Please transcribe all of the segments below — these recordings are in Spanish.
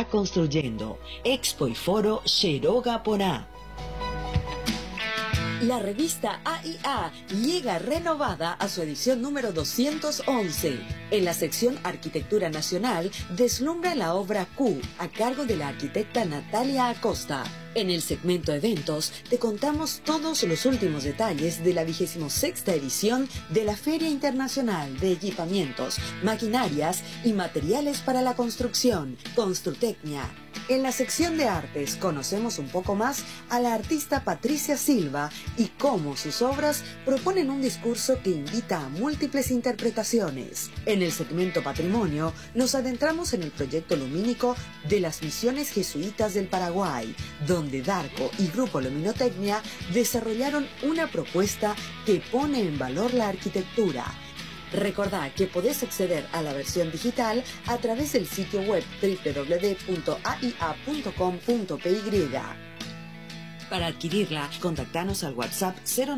está construyendo. Expo y Foro Xiroga Porá. La revista AIA llega renovada a su edición número 211. En la sección Arquitectura Nacional deslumbra la obra Q a cargo de la arquitecta Natalia Acosta. En el segmento Eventos te contamos todos los últimos detalles de la 26ª edición de la Feria Internacional de Equipamientos, Maquinarias y Materiales para la Construcción, Construtecnia. En la sección de artes conocemos un poco más a la artista Patricia Silva y cómo sus obras proponen un discurso que invita a múltiples interpretaciones. En el segmento Patrimonio nos adentramos en el proyecto lumínico de las misiones jesuitas del Paraguay, donde Darco y Grupo Luminotecnia desarrollaron una propuesta que pone en valor la arquitectura. Recordá que podés acceder a la versión digital a través del sitio web www.aia.com.py. Para adquirirla, contactanos al WhatsApp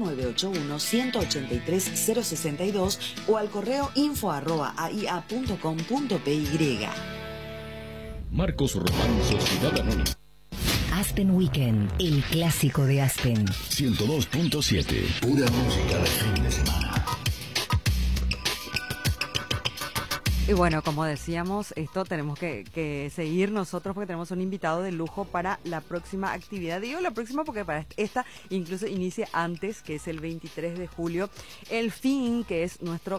0981-183-062 o al correo info@aia.com.py. Marcos Román, Sociedad Anónima. Aspen Weekend, el clásico de Aspen. 102.7, pura música de fin de semana. Y bueno, como decíamos, esto tenemos que seguir nosotros porque tenemos un invitado de lujo para la próxima actividad. Digo la próxima porque para esta incluso inicia antes, que es el 23 de julio, el FIN, que es nuestro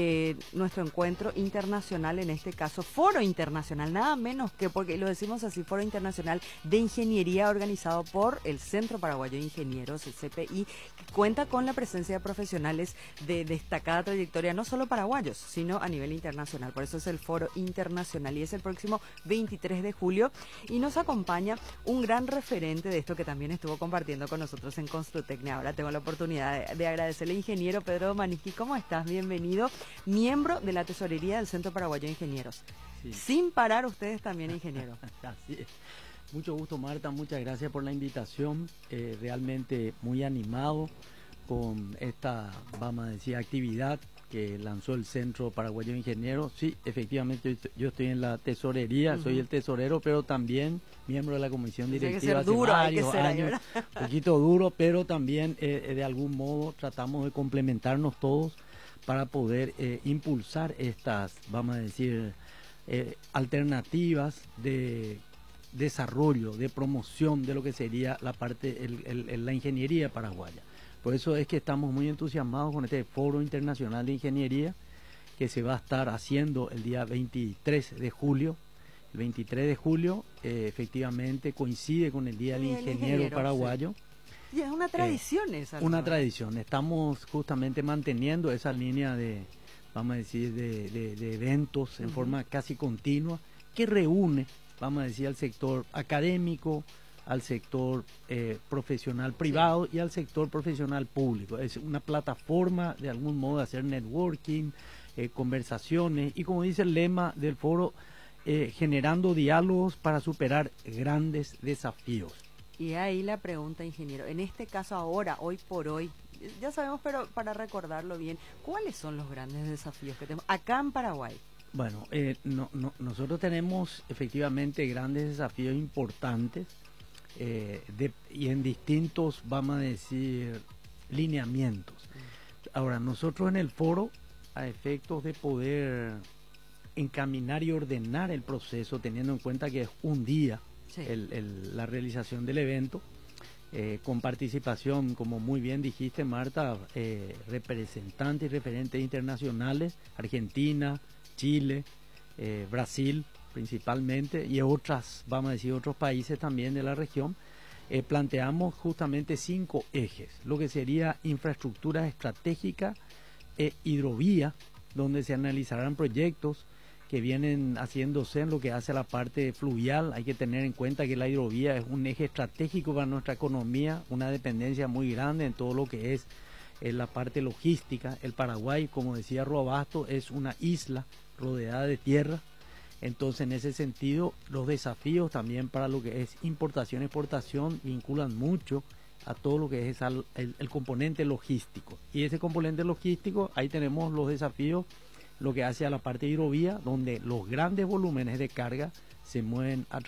encuentro internacional, en este caso Foro Internacional, nada menos que, porque lo decimos así, Foro Internacional de Ingeniería, organizado por el Centro Paraguayo de Ingenieros, el CPI, que cuenta con la presencia de profesionales de destacada trayectoria, no solo paraguayos, sino a nivel internacional. Por eso es el Foro Internacional y es el próximo 23 de julio y nos acompaña un gran referente de esto que también estuvo compartiendo con nosotros en Construtecnia. Ahora tengo la oportunidad de agradecerle al ingeniero Pedro Maniski. ¿Cómo estás? Bienvenido, miembro de la Tesorería del Centro Paraguayo de Ingenieros. Sí. Sin parar, ustedes también, ingeniero. Así es. Mucho gusto, Marta, muchas gracias por la invitación, realmente muy animado con esta, vamos a decir, actividad que lanzó el Centro Paraguayo de Ingenieros. Sí, efectivamente, yo estoy en la tesorería, soy el tesorero, pero también miembro de la comisión directiva hace varios años, un poquito duro, pero también de algún modo tratamos de complementarnos todos para poder impulsar estas, vamos a decir, alternativas de desarrollo, de promoción de lo que sería la parte, la ingeniería paraguaya. Por eso es que estamos muy entusiasmados con este Foro Internacional de Ingeniería que se va a estar haciendo el día 23 de julio. El 23 de julio efectivamente coincide con el Día del Ingeniero Paraguayo. Sí. Y es una tradición esa. Una tradición. Estamos justamente manteniendo esa línea de, vamos a decir, de eventos en forma casi continua que reúne, vamos a decir, al sector académico, al sector profesional privado y al sector profesional público. Es una plataforma de algún modo de hacer networking, conversaciones y, como dice el lema del foro, generando diálogos para superar grandes desafíos. Y ahí la pregunta, ingeniero, en este caso ahora, hoy por hoy, ya sabemos, pero para recordarlo bien, ¿cuáles son los grandes desafíos que tenemos acá en Paraguay? Bueno, nosotros tenemos efectivamente grandes desafíos importantes, y en distintos, vamos a decir, lineamientos. Ahora, nosotros en el foro, a efectos de poder encaminar y ordenar el proceso, teniendo en cuenta que es un día la realización del evento, con participación, como muy bien dijiste, Marta, representantes y referentes internacionales, Argentina, Chile, Brasil principalmente, y otras, vamos a decir, otros países también de la región. Planteamos justamente 5 ejes, lo que sería infraestructura estratégica e hidrovía, donde se analizarán proyectos que vienen haciéndose en lo que hace a la parte fluvial. Hay que tener en cuenta que la hidrovía es un eje estratégico para nuestra economía, una dependencia muy grande en todo lo que es la parte logística. El Paraguay, como decía Robasto, es una isla rodeada de tierra. Entonces, en ese sentido, los desafíos también para lo que es importación y exportación vinculan mucho a todo lo que es el componente logístico. Y ese componente logístico, ahí tenemos los desafíos, lo que hace a la parte hidrovía, donde los grandes volúmenes de carga se mueven a